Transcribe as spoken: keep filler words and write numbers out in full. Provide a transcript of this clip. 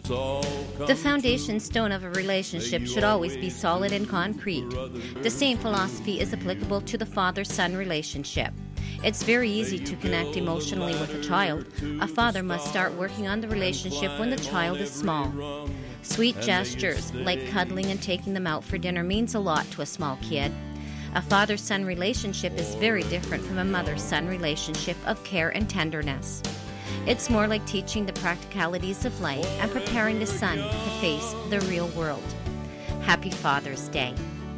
The foundation stone of a relationship should always be solid and concrete. The same philosophy is applicable to the father-son relationship. It's very easy to connect emotionally with a child. A father must start working on the relationship when the child is small. Sweet gestures, like cuddling and taking them out for dinner, means a lot to a small kid. A father-son relationship is very different from a mother-son relationship of care and tenderness. It's more like teaching the practicalities of life and preparing the son to face the real world. Happy Father's Day.